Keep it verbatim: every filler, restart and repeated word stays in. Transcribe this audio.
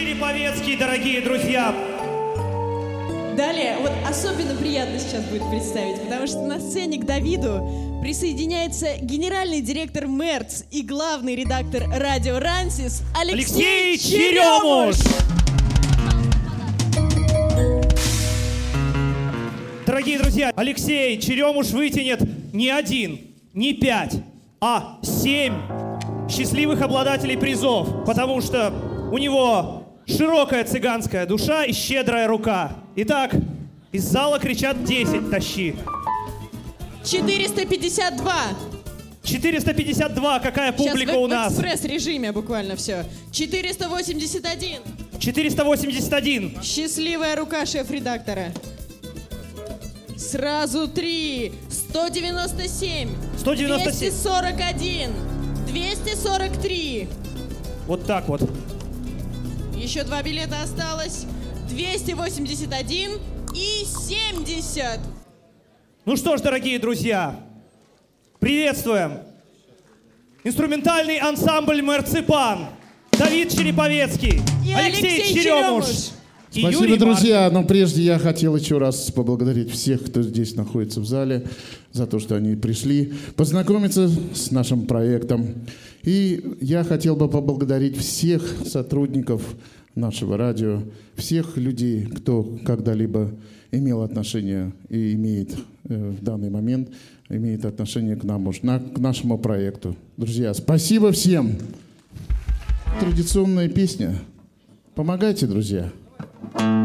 Череповецкий, дорогие друзья. Далее, вот особенно приятно сейчас будет представить, потому что на сцене к Давиду присоединяется генеральный директор МЭРЦ и главный редактор радио «Рансис» Алексей, Алексей Черемуш. Дорогие друзья, Алексей Черемуш вытянет не один, не пять, а семь счастливых обладателей призов, потому что у него широкая цыганская душа и щедрая рука. Итак, из зала кричат десять, тащи. четыреста пятьдесят два. четыреста пятьдесят два, какая публика Сейчас в, у нас? в экспресс-режиме буквально все. четыреста восемьдесят один. четыреста восемьдесят один. Счастливая рука шеф-редактора. Сразу три. сто девяносто семь. сто девяносто семь. двести сорок один. двести сорок три. Вот так вот. Еще два билета осталось. двести восемьдесят один и семьдесят. Ну что ж, дорогие друзья, приветствуем инструментальный ансамбль «Марципан». Давид Череповецкий, и Алексей, Алексей Черемуш. Черемуш. И Спасибо, Юрий друзья. Маркин. Но прежде я хотел еще раз поблагодарить всех, кто здесь находится в зале, за то, что они пришли познакомиться с нашим проектом. И я хотел бы поблагодарить всех сотрудников нашего радио, всех людей, кто когда-либо имел отношение и имеет э, в данный момент, имеет отношение к нам, на, к нашему проекту. Друзья, спасибо всем. Традиционная песня. Помогайте, друзья.